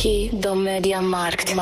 Key do MediaMarkt.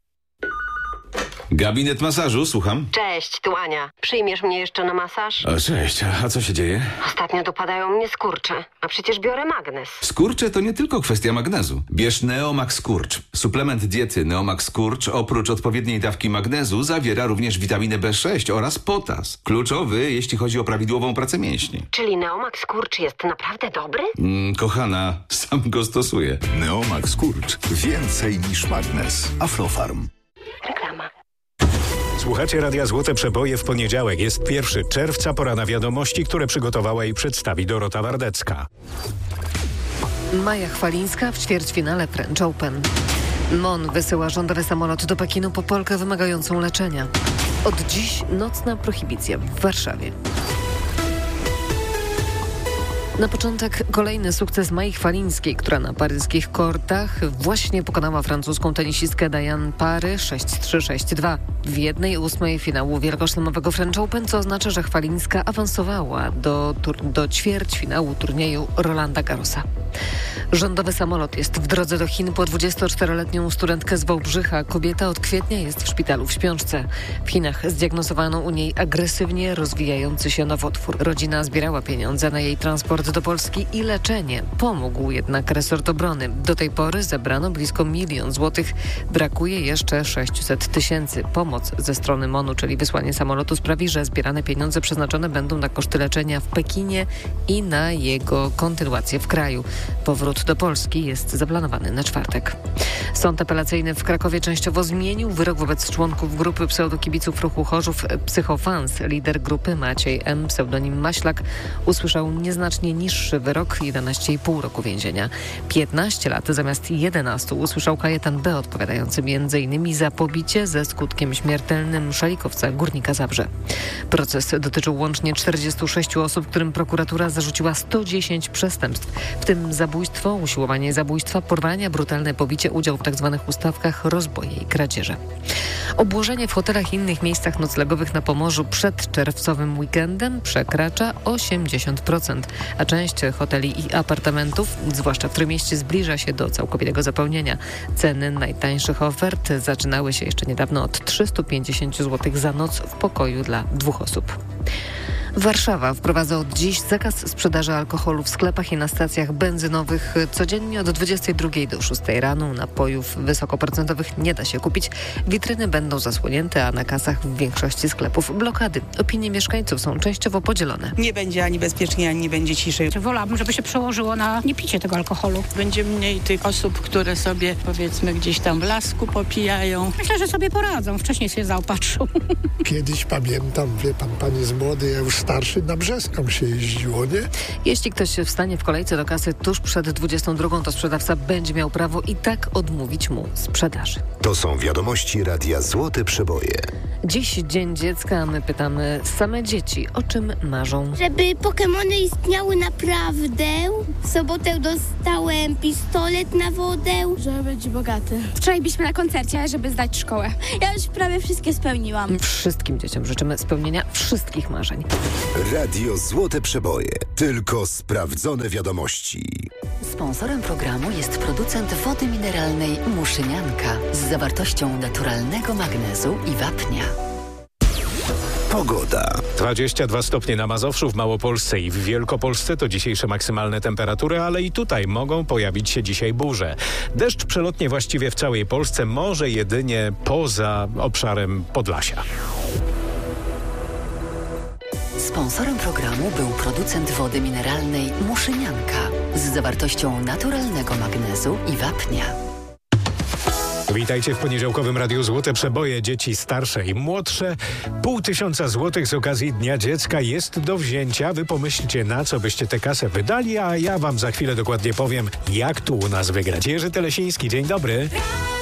Gabinet masażu, słucham. Cześć, tu Ania. Przyjmiesz mnie jeszcze na masaż? O, cześć, a co się dzieje? Ostatnio dopadają mnie skurcze, a przecież biorę magnes. Skurcze to nie tylko kwestia magnezu. Bierz Neomax Skurcz. Suplement diety Neomax Skurcz oprócz odpowiedniej dawki magnezu zawiera również witaminę B6 oraz potas. Kluczowy, jeśli chodzi o prawidłową pracę mięśni. Czyli Neomax Skurcz jest naprawdę dobry? Kochana, sam go stosuję. Neomax Skurcz. Więcej niż magnes. Aflofarm. Reklama. Słuchacie Radia Złote Przeboje w poniedziałek. Jest 1 czerwca, pora na wiadomości, które przygotowała i przedstawi Dorota Wardecka. Maja Chwalińska w ćwierćfinale French Open. MON wysyła rządowy samolot do Pekinu po Polkę wymagającą leczenia. Od dziś nocna prohibicja w Warszawie. Na początek kolejny sukces Mai Chwalińskiej, która na paryskich kortach właśnie pokonała francuską tenisistkę Diane Parry 6-3, 6-2 w 1/8 finału wielkoszlemowego French Open, co oznacza, że Chwalińska awansowała do ćwierćfinału turnieju Rolanda Garrosa. Rządowy samolot jest w drodze do Chin po 24-letnią studentkę z Wałbrzycha. Kobieta od kwietnia jest w szpitalu w śpiączce. W Chinach zdiagnozowano u niej agresywnie rozwijający się nowotwór. Rodzina zbierała pieniądze na jej transport do Polski i leczenie. Pomógł jednak resort obrony. Do tej pory zebrano blisko 1 000 000 złotych. Brakuje jeszcze 600 000. Pomoc ze strony MON-u, czyli wysłanie samolotu, sprawi, że zbierane pieniądze przeznaczone będą na koszty leczenia w Pekinie i na jego kontynuację w kraju. Powrót do Polski jest zaplanowany na czwartek. Sąd apelacyjny w Krakowie częściowo zmienił wyrok wobec członków grupy pseudokibiców ruchu Chorzów Psychofans. Lider grupy Maciej M., pseudonim Maślak, usłyszał nieznacznie niższy wyrok, 11,5 roku więzienia. 15 lat zamiast 11 usłyszał Kajetan B., odpowiadający m.in. za pobicie ze skutkiem śmiertelnym szalikowca Górnika Zabrze. Proces dotyczył łącznie 46 osób, którym prokuratura zarzuciła 110 przestępstw, w tym zabójstwo, usiłowanie zabójstwa, porwania, brutalne pobicie, udział w tzw. ustawkach, rozboje i kradzieże. Obłożenie w hotelach i innych miejscach noclegowych na Pomorzu przed czerwcowym weekendem przekracza 80%, a część hoteli i apartamentów, zwłaszcza w Trójmieście, zbliża się do całkowitego zapełnienia. Ceny najtańszych ofert zaczynały się jeszcze niedawno od 350 zł za noc w pokoju dla 2 osób. Warszawa wprowadza od dziś zakaz sprzedaży alkoholu w sklepach i na stacjach benzynowych codziennie od 22 do 6 rano. Napojów wysokoprocentowych nie da się kupić. Witryny będą zasłonięte, a na kasach w większości sklepów blokady. Opinie mieszkańców są częściowo podzielone. Nie będzie ani bezpiecznie, ani nie będzie ciszej. Wolałabym, żeby się przełożyło na niepicie tego alkoholu. Będzie mniej tych osób, które sobie, powiedzmy, gdzieś tam w lasku popijają. Myślę, że sobie poradzą. Wcześniej się zaopatrzą. Kiedyś pamiętam, wie pan jest młody, ja już starszy, na Brzeską się jeździło, nie? Jeśli ktoś wstanie w kolejce do kasy tuż przed 22, to sprzedawca będzie miał prawo i tak odmówić mu sprzedaży. To są wiadomości Radia Złote Przeboje. Dziś Dzień Dziecka, a my pytamy same dzieci, o czym marzą. Żeby Pokemony istniały naprawdę. W sobotę dostałem pistolet na wodę. Żeby być bogaty. Wczoraj byliśmy na koncercie, żeby zdać szkołę. Ja już prawie wszystkie spełniłam. Wszystkim dzieciom życzymy spełnienia wszystkich marzeń. Radio Złote Przeboje. Tylko sprawdzone wiadomości. Sponsorem programu jest producent wody mineralnej Muszynianka z zawartością naturalnego magnezu i wapnia. Pogoda. 22 stopnie na Mazowszu, w Małopolsce i w Wielkopolsce to dzisiejsze maksymalne temperatury, ale i tutaj mogą pojawić się dzisiaj burze. Deszcz przelotnie właściwie w całej Polsce, może jedynie poza obszarem Podlasia. Sponsorem programu był producent wody mineralnej Muszynianka z zawartością naturalnego magnezu i wapnia. Witajcie w poniedziałkowym Radiu Złote Przeboje. Dzieci starsze i młodsze. 500 złotych z okazji Dnia Dziecka jest do wzięcia. Wy pomyślcie, na co byście tę kasę wydali, a ja wam za chwilę dokładnie powiem, jak tu u nas wygrać. Jerzy Telesiński, dzień dobry.